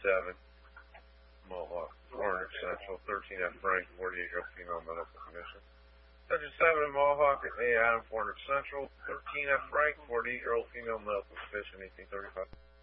7, Mohawk, 400 Central, 13F Frank, 48-year-old female medical condition. Section 7, Mohawk, A. Adam, 400 Central, 13F Frank, 48-year-old female medical condition, 1835.